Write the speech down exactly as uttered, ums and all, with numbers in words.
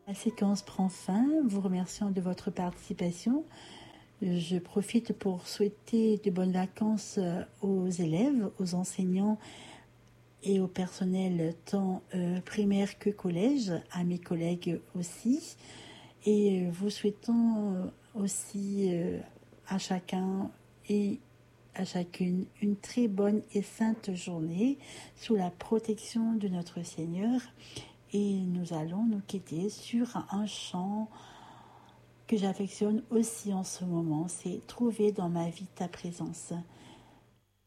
La séquence prend fin, vous remerciant de votre participation. Je profite pour souhaiter de bonnes vacances aux élèves, aux enseignants et au personnel tant euh, primaire que collège, à mes collègues aussi. Et vous souhaitant aussi euh, à chacun et à chacune une très bonne et sainte journée sous la protection de notre Seigneur. Et nous allons nous quitter sur un chant que j'affectionne aussi en ce moment, c'est « Trouver dans ma vie ta présence ».